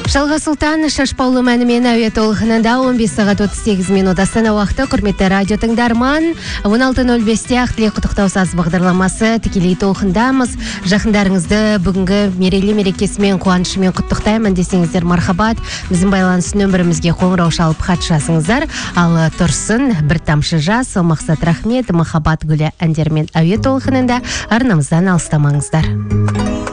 Жалға Сұлтан шашпаулы мәнімен әуе толқынында 15 сағат 38 минут Астана уақыты. Құрметті радио тыңдарман, 16:05-те Ақтілек құттықтау саз бағдарламасы тікелей толқындамыз. Жақындарыңызды бүгінгі мерейлі мерекесімен қуанышымен құттықтаймын десеңіздер мархабат. Біздің байланыс нөмірімізге қоңырау шалып хат жазыңыздар. Ал Тұрсын, бір тамшы жас, Мақсат Рахмет, Махаббат гүлі әндермен әуе толқынында арнамыздан алыстамаңыздар.